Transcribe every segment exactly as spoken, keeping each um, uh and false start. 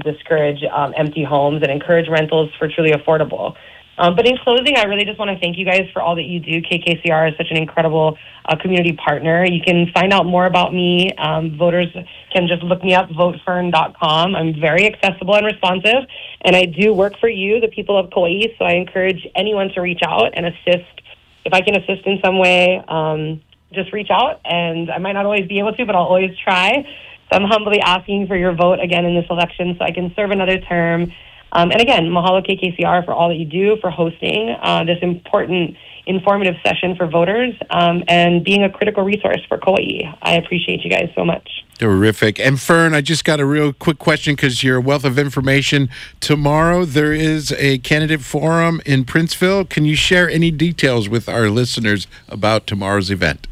discourage um, empty homes and encourage rentals for truly affordable. Um, but in closing, I really just want to thank you guys for all that you do. K K C R is such an incredible uh, community partner. You can find out more about me. Um, voters can just look me up, vote fern dot com. I'm very accessible and responsive, and I do work for you, the people of Kauai, so I encourage anyone to reach out and assist. If I can assist in some way, um, just reach out, and I might not always be able to, but I'll always try. So I'm humbly asking for your vote again in this election so I can serve another term. Um, and again, mahalo K K C R for all that you do, for hosting uh, this important, informative session for voters, um, and being a critical resource for Kauai. I appreciate you guys so much. Terrific. And Fern, I just got a real quick question because you're a wealth of information. Tomorrow there is a candidate forum in Princeville. Can you share any details with our listeners about tomorrow's event?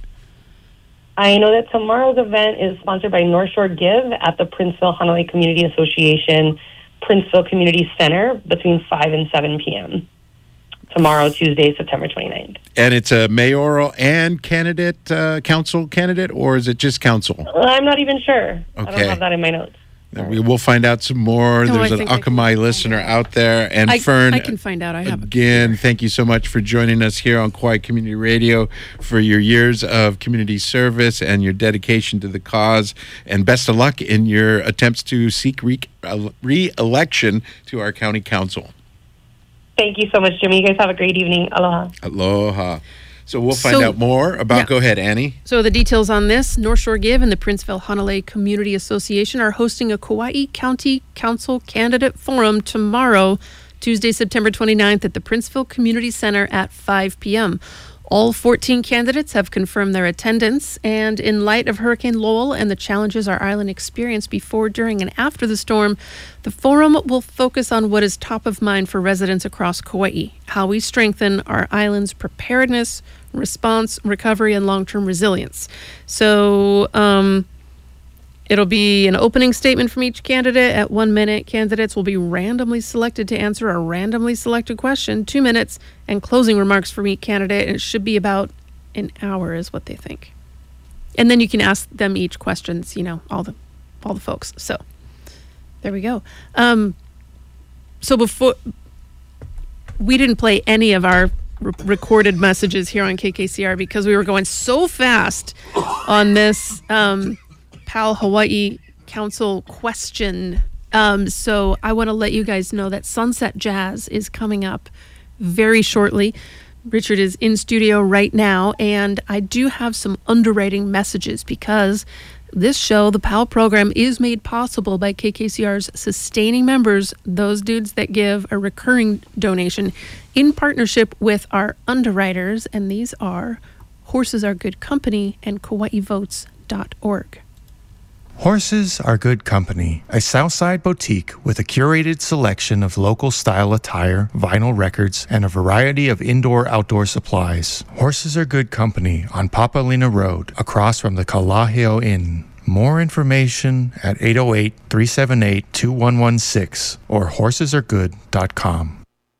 I know that tomorrow's event is sponsored by North Shore Give at the Princeville Hanalei Community Association Princeville Community Center between five and seven p.m. tomorrow, Tuesday, September twenty-ninth. And it's a mayoral and candidate, uh, council candidate, or is it just council? I'm not even sure. Okay. I don't have that in my notes. We will find out some more. No, There's I an think I Akamai can- listener out there. And I, Fern, I can find out. I have again, thank you so much for joining us here on Kauai Community Radio, for your years of community service and your dedication to the cause. And best of luck in your attempts to seek re- uh, re-election to our county council. Thank you so much, Jimmy. You guys have a great evening. Aloha. Aloha. So we'll find So- out more about, yeah. go ahead, Annie. So the details on this, North Shore Give and the Princeville Hanalei Community Association are hosting a Kauai County Council Candidate Forum tomorrow, Tuesday, September twenty-ninth at the Princeville Community Center at five p.m. All fourteen candidates have confirmed their attendance, and in light of Hurricane Lowell and the challenges our island experienced before, during, and after the storm, the forum will focus on what is top of mind for residents across Kauai, how we strengthen our island's preparedness, response, recovery, and long-term resilience. So um, it'll be an opening statement from each candidate at one minute. Candidates will be randomly selected to answer a randomly selected question, two minutes, and closing remarks from each candidate. And it should be about an hour is what they think. And then you can ask them each questions, you know, all the all the folks. So there we go. Um, so before, we didn't play any of our re- recorded messages here on K K C R because we were going so fast on this um, PAL Hawaii Council question. Um, so I want to let you guys know that Sunset Jazz is coming up very shortly. Richard is in studio right now, and I do have some underwriting messages because this show, the PAL program, is made possible by K K C R's sustaining members, those dudes that give a recurring donation in partnership with our underwriters, and these are Horses Are Good Company and Kauai Votes dot org. Horses Are Good Company, a Southside boutique with a curated selection of local style attire, vinyl records, and a variety of indoor-outdoor supplies. Horses Are Good Company on Papalina Road, across from the Kalaheo Inn. More information at eight oh eight, three seven eight, two one one six or horses are good dot com.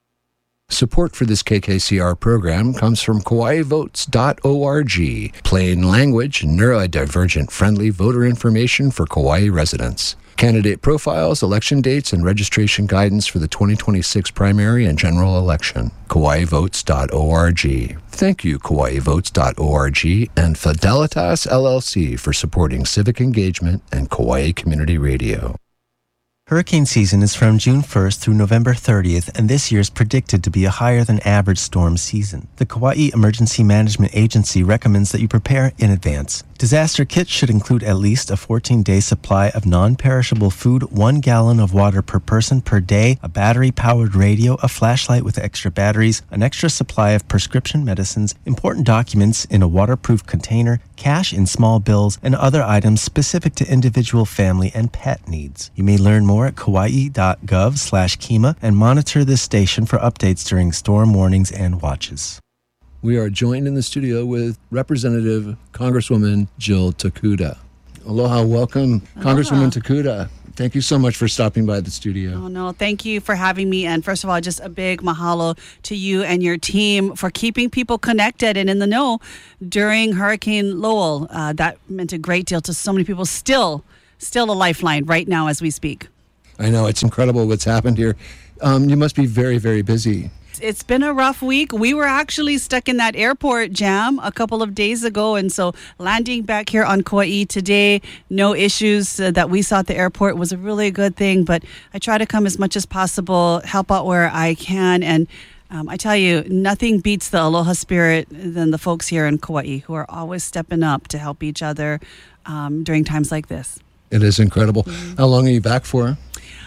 Support for this K K C R program comes from Kauai Votes dot org, plain language, neurodivergent friendly voter information for Kauai residents. Candidate profiles, election dates, and registration guidance for the twenty twenty-six primary and general election. Kauai Votes dot org. Thank you, Kauai Votes dot org and Fidelitas L L C for supporting civic engagement and Kauai Community Radio. Hurricane season is from June first through November thirtieth, and this year is predicted to be a higher than average storm season. The Kauai Emergency Management Agency recommends that you prepare in advance. Disaster kits should include at least a fourteen-day supply of non-perishable food, one gallon of water per person per day, a battery-powered radio, a flashlight with extra batteries, an extra supply of prescription medicines, important documents in a waterproof container, cash in small bills, and other items specific to individual family and pet needs. You may learn more at kauai dot gov slash kima and monitor this station for updates during storm warnings and watches. We are joined in the studio with Representative Congresswoman Jill Takuda. Aloha, welcome, Aloha. Congresswoman Takuda. Thank you so much for stopping by the studio. Oh, no, thank you for having me. And first of all, just a big mahalo to you and your team for keeping people connected and in the know during Hurricane Lowell. Uh, that meant a great deal to so many people. Still, still a lifeline right now as we speak. I know, it's incredible what's happened here. Um, you must be very, very busy. It's been a rough week. We were actually stuck in that airport jam a couple of days ago. And so landing back here on Kauai today, no issues uh, that we saw at the airport was a really good thing. But I try to come as much as possible, help out where I can. And um, I tell you, nothing beats the aloha spirit than the folks here in Kauai who are always stepping up to help each other um, during times like this. It is incredible. Mm-hmm. How long are you back for?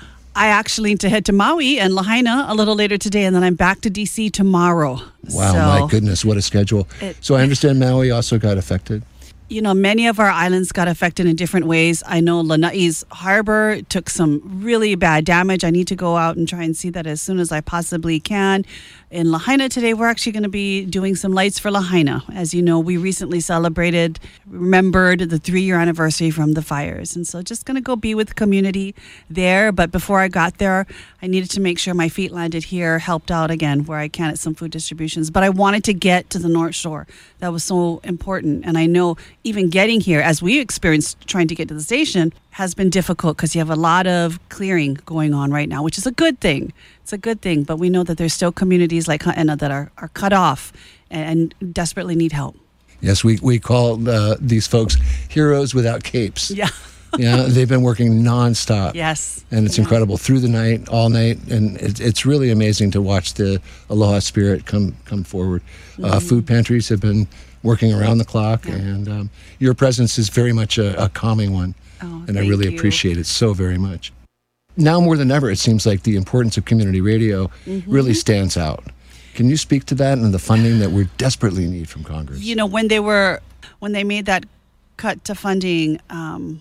I actually need to head to Maui and Lahaina a little later today, and then I'm back to D C tomorrow. Wow, so, my goodness, what a schedule. It, so I understand Maui also got affected. You know, many of our islands got affected in different ways. I know Lanai's harbor took some really bad damage. I need to go out and try and see that as soon as I possibly can. In Lahaina today, we're actually going to be doing some lights for Lahaina. As you know, we recently celebrated, remembered the three-year anniversary from the fires. And so just going to go be with the community there. But before I got there, I needed to make sure my feet landed here, helped out again where I can at some food distributions. But I wanted to get to the North Shore. That was so important. And I know even getting here, as we experienced trying to get to the station, has been difficult because you have a lot of clearing going on right now, which is a good thing. It's a good thing, but we know that there's still communities like Ha'ena that are, are cut off and, and desperately need help. Yes, we, we call uh, these folks heroes without capes. Yeah. Yeah, they've been working nonstop. Yes. And it's yeah. incredible through the night, all night. And it, it's really amazing to watch the aloha spirit come, come forward. Mm-hmm. Uh, food pantries have been working around the clock, yeah. and um, your presence is very much a, a calming one. Oh, and I really you. appreciate it so very much. Now more than ever, it seems like the importance of community radio mm-hmm. really stands out. Can you speak to that and the funding that we desperately need from Congress? You know, when they were, when they made that cut to funding um,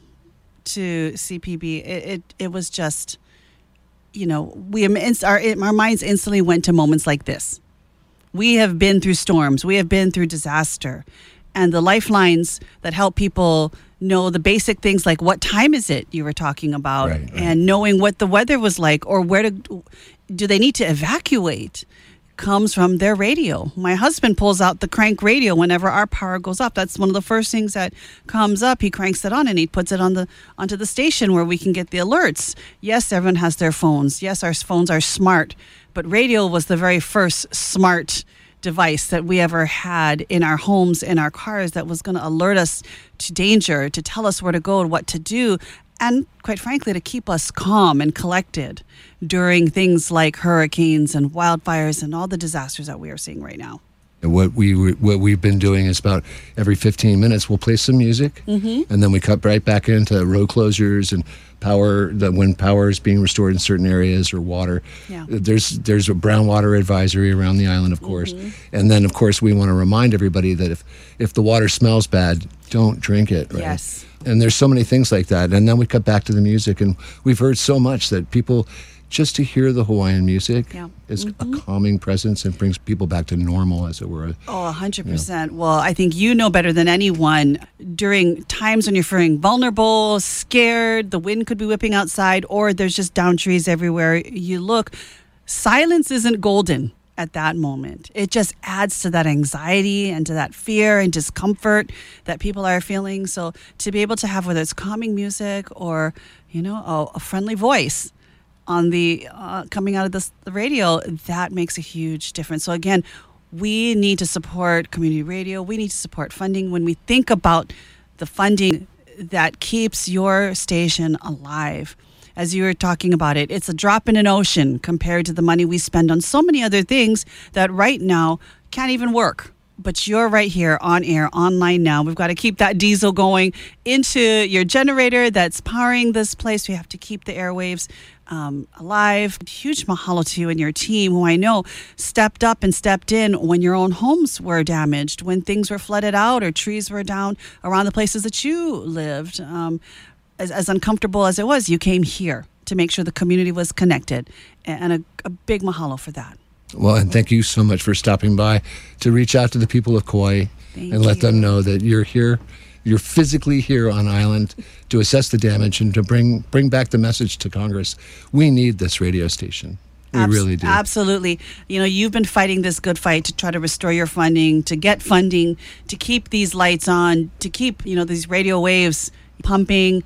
to C P B, it, it it was just, you know, we our our minds instantly went to moments like this. We have been through storms. We have been through disaster. And the lifelines that help people know the basic things like what time is it you were talking about, right, right. and knowing what the weather was like or where to, do they need to evacuate comes from their radio. My husband pulls out the crank radio whenever our power goes up. That's one of the first things that comes up. He cranks it on and he puts it on the onto the station where we can get the alerts. Yes, everyone has their phones. Yes, our phones are smart, but radio was the very first smart device that we ever had in our homes, in our cars, that was going to alert us to danger, to tell us where to go and what to do, and quite frankly, to keep us calm and collected during things like hurricanes and wildfires and all the disasters that we are seeing right now. What we what we've been doing is about every fifteen minutes we'll play some music, mm-hmm. and then we cut right back into road closures and power. The when power is being restored in certain areas or water. Yeah. There's there's a brown water advisory around the island, of course, mm-hmm. and then of course we want to remind everybody that if if the water smells bad, don't drink it. Right? Yes. And there's so many things like that, and then we cut back to the music, and we've heard so much that people. Just to hear the Hawaiian music yeah. is mm-hmm. a calming presence and brings people back to normal, as it were. Oh, one hundred percent. You know. Well, I think you know better than anyone, during times when you're feeling vulnerable, scared, the wind could be whipping outside, or there's just down trees everywhere you look, silence isn't golden at that moment. It just adds to that anxiety and to that fear and discomfort that people are feeling. So to be able to have, whether it's calming music or, you know, a, a friendly voice on the uh, coming out of this, the radio, that makes a huge difference. So again, we need to support community radio. We need to support funding. When we think about the funding that keeps your station alive, as you were talking about it, it's a drop in an ocean compared to the money we spend on so many other things that right now can't even work. But you're right here on air, online now. We've got to keep that diesel going into your generator that's powering this place. We have to keep the airwaves um, alive. Huge mahalo to you and your team, who I know stepped up and stepped in when your own homes were damaged, when things were flooded out or trees were down around the places that you lived. Um, as, as uncomfortable as it was, you came here to make sure the community was connected. And a, a big mahalo for that. Well, and thank you so much for stopping by to reach out to the people of Kauai thank and let you. them know that you're here, you're physically here on island to assess the damage and to bring bring back the message to Congress. We need this radio station. We Abs- really do. Absolutely. You know, you've been fighting this good fight to try to restore your funding, to get funding, to keep these lights on, to keep, you know, these radio waves pumping.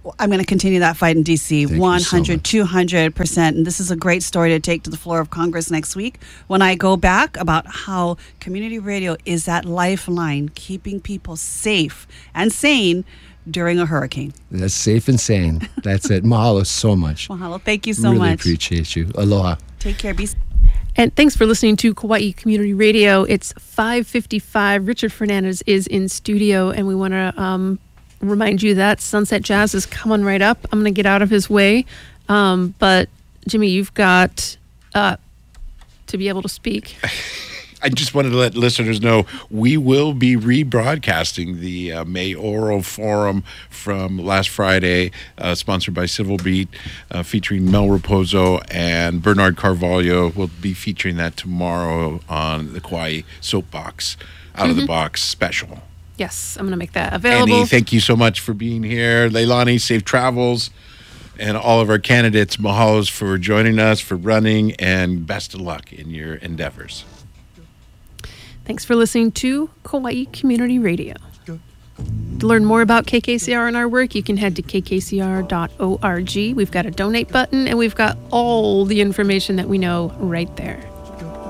I'm going to continue that fight in D C Thank you one so hundred, much. two hundred percent. And this is a great story to take to the floor of Congress next week when I go back about how community radio is that lifeline keeping people safe and sane during a hurricane. That's safe and sane. That's it. Mahalo so much. Mahalo. Thank you so really much. appreciate you. Aloha. Take care. Be safe. And thanks for listening to Kauai Community Radio. It's five fifty-five. Richard Fernandez is in studio, and we want to um, remind you that Sunset Jazz is coming right up. I'm going to get out of his way. Um, but, Jimmy, you've got uh, to be able to speak. I just wanted to let listeners know we will be rebroadcasting the uh, mayoral forum from last Friday, uh, sponsored by Civil Beat, uh, featuring Mel Raposo and Bernard Carvalho. We'll be featuring that tomorrow on the Kauai Soapbox, Out Mm-hmm. of the Box special. Yes, I'm going to make that available. Annie, thank you so much for being here. Leilani, safe travels. And all of our candidates, mahalos for joining us, for running, and best of luck in your endeavors. Thanks for listening to Kauai Community Radio. To learn more about K K C R and our work, you can head to k k c r dot org. We've got a donate button, and we've got all the information that we know right there.